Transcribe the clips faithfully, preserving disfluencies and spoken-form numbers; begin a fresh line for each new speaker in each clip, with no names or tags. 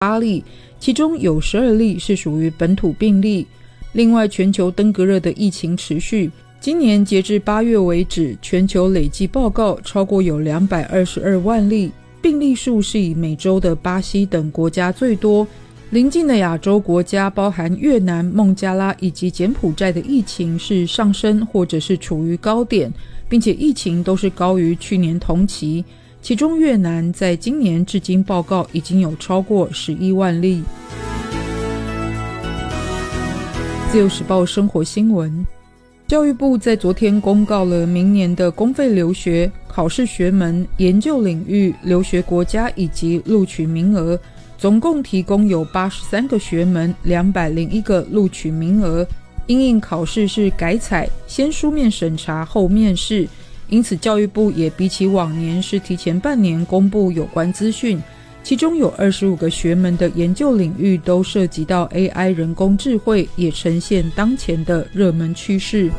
八例，其中有十二例是属于本土病例。另外，全球登革热的疫情持续，今年截至八月为止，全球累计报告超过有两百二十二万例，病例数是以美洲的巴西等国家最多。邻近的亚洲国家包含越南、孟加拉以及柬埔寨的疫情是上升或者是处于高点，并且疫情都是高于去年同期。其中越南在今年至今报告已经有超过十一万例。自由时报生活新闻，教育部在昨天公告了明年的公费留学、考试学门、研究领域、留学国家以及录取名额，总共提供有八十三个学门、两百零一个录取名额。因应考试是改采先书面审查后面试，因此教育部也比起往年是提前半年公布有关资讯。其中有二十五个学门的研究领域都涉及到 A I 人工智慧，也呈现当前的热门趋势。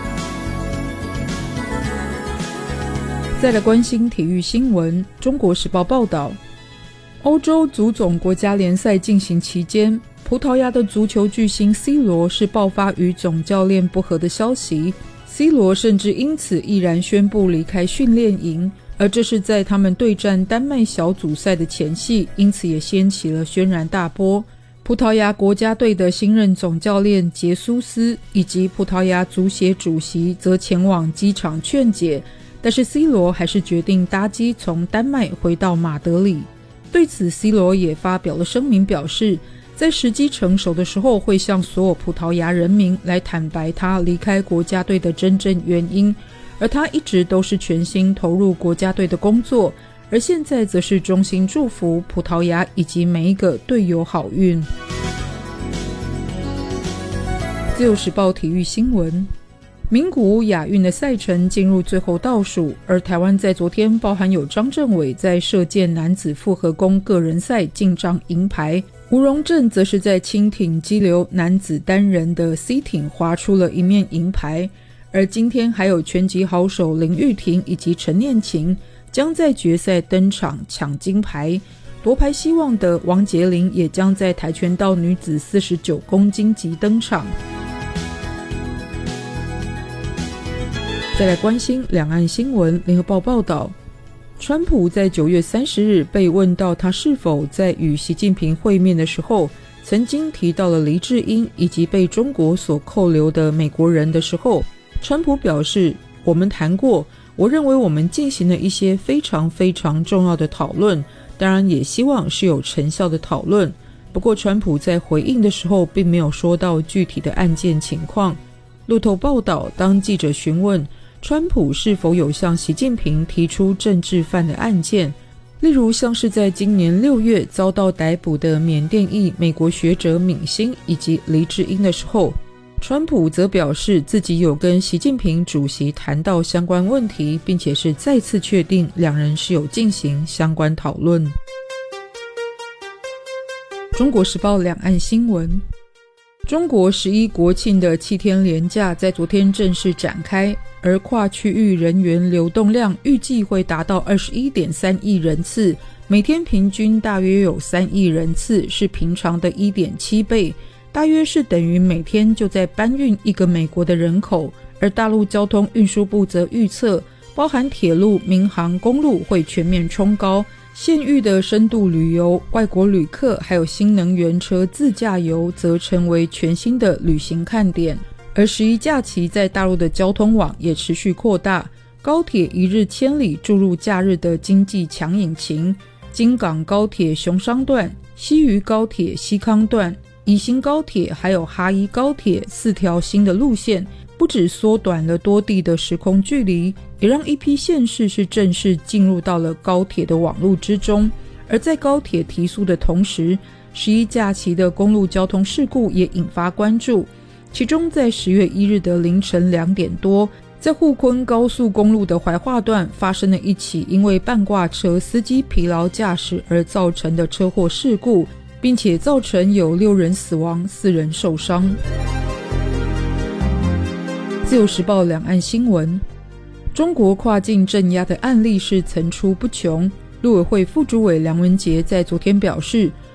再来关心体育新闻，中国时报报道，欧洲足总国家联赛进行期间，葡萄牙的足球巨星 C 罗是爆发与总教练不合的消息， C 罗甚至因此毅然宣布离开训练营，而这是在他们对战丹麦小组赛的前夕，因此也掀起了轩然大波。葡萄牙国家队的新任总教练杰苏斯以及葡萄牙足协主席则前往机场劝解，但是 C 罗还是决定搭机从丹麦回到马德里。对此 C 罗也发表了声明，表示在时机成熟的时候会向所有葡萄牙人民来坦白他离开国家队的真正原因，而他一直都是全心投入国家队的工作，而现在则是衷心祝福葡萄牙以及每一个队友好运。自由时报体育新闻，名古屋亚运的赛程进入最后倒数，而台湾在昨天包含有张振伟在射箭男子复合弓个人赛进账银牌，吴荣正则是在轻艇激流男子单人的 C 艇划出了一面银牌。而今天还有拳击好手林玉婷以及陈念琴将在决赛登场抢金牌，夺牌希望的王洁玲也将在跆拳道女子四十九公斤级登场。再来关心两岸新闻，联合报报道，川普在九月三十日被问到他是否在与习近平会面的时候曾经提到了黎智英以及被中国所扣留的美国人的时候，川普表示，我们谈过，我认为我们进行了一些非常非常重要的讨论，当然也希望是有成效的讨论。不过川普在回应的时候并没有说到具体的案件情况。路透报道，当记者询问川普是否有向习近平提出政治犯的案件，例如像是在今年六月遭到逮捕的缅甸裔美国学者敏欣以及黎智英的时候，川普则表示自己有跟习近平主席谈到相关问题，并且是再次确定两人是有进行相关讨论。中国时报两岸新闻，中国十一国庆的七天连假在昨天正式展开，而跨区域人员流动量预计会达到 二十一点三亿人次，每天平均大约有三亿人次，是平常的 一点七倍，大约是等于每天就在搬运一个美国的人口。而大陆交通运输部则预测，包含铁路、民航、公路会全面冲高，县域的深度旅游、外国旅客还有新能源车自驾游则成为全新的旅行看点。而十一假期在大陆的交通网也持续扩大，高铁一日千里注入假日的经济强引擎，京港高铁雄商段、西渝高铁西康段、宜兴高铁还有哈宜高铁四条新的路线，不只缩短了多地的时空距离，也让一批县市是正式进入到了高铁的网路之中。而在高铁提速的同时，十一假期的公路交通事故也引发关注。其中在十月一日的凌晨两点多，在沪昆高速公路的怀化段发生了一起因为半挂车司机疲劳驾驶而造成的车祸事故，并且造成有六人死亡，四人受伤。自由时报两岸新闻，中国跨境镇压的案例是层出不穷。陆委会副主委梁文杰在昨天表示，